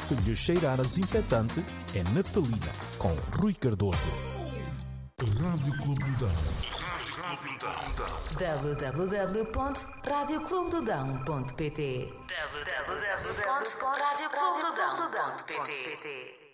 Se lhe cheirar a desinfetante, é naftalina, com Rui Cardoso. Rádio Clube do Dão. www.radioclubedodão.pt www.radioclubedodão.pt